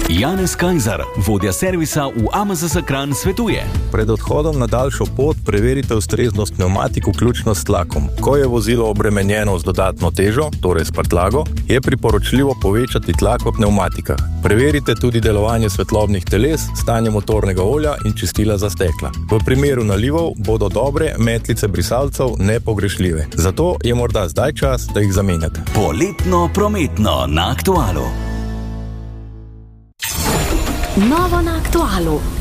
Janez Kajzer, vodja servisa v AMZS Kranj, svetuje. Pred odhodom na daljšo pot preverite ustreznost pnevmatik, vključno s tlakom. Ko je vozilo obremenjeno z dodatno težo, torej s prtljago, je priporočljivo povečati tlak v pnevmatikah. Preverite tudi delovanje svetlobnih teles, stanje motornega olja in čistila za stekla. V primeru nalivov bodo dobre metlice brisalcev nepogrešljive. Zato je morda zdaj čas, da jih zamenjate. Poletno prometno na Aktualu. Novo na Aktualu.